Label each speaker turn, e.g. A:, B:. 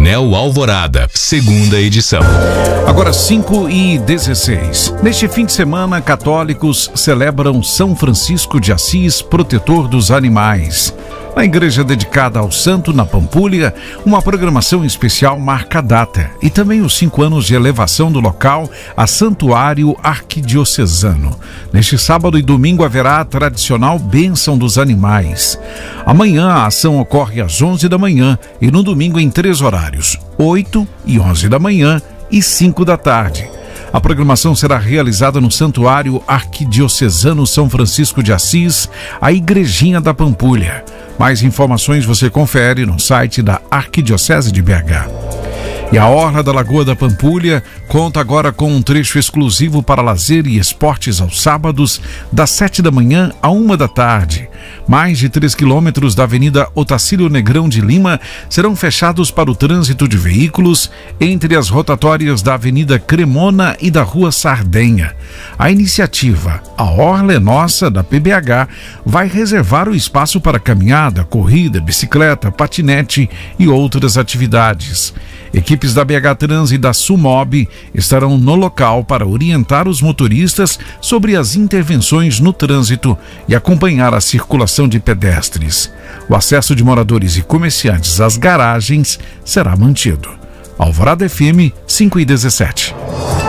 A: Anel Alvorada, segunda edição.
B: Agora 5h16. Neste fim de semana, católicos celebram São Francisco de Assis, protetor dos animais. Na igreja dedicada ao santo, na Pampulha, uma programação especial marca a data e também os 5 anos de elevação do local a santuário arquidiocesano. Neste sábado e domingo haverá a tradicional bênção dos animais. Amanhã a ação ocorre às 11 da manhã e no domingo em 3 horários, 8 e 11 da manhã e 5 da tarde. A programação será realizada no Santuário Arquidiocesano São Francisco de Assis, a Igrejinha da Pampulha. Mais informações você confere no site da Arquidiocese de BH. E a Orla da Lagoa da Pampulha conta agora com um trecho exclusivo para lazer e esportes aos sábados, das 7 da manhã à 1 da tarde. Mais de 3 quilômetros da Avenida Otacílio Negrão de Lima serão fechados para o trânsito de veículos entre as rotatórias da Avenida Cremona e da Rua Sardenha. A iniciativa A Orla é Nossa, da PBH, vai reservar o espaço para caminhada, corrida, bicicleta, patinete e outras atividades. Equipes da BH Trans e da Sumob estarão no local para orientar os motoristas sobre as intervenções no trânsito e acompanhar a circulação de pedestres. O acesso de moradores e comerciantes às garagens será mantido. Alvorada FM 5h17.